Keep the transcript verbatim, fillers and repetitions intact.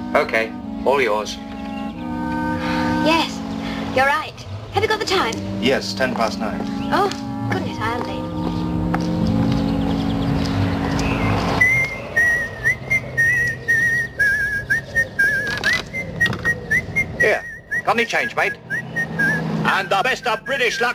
Okay, all yours. Yes, you're right. Have you got the time? Yes, ten past nine. Oh, goodness, I am late. Here, got any change, mate? And the best of British luck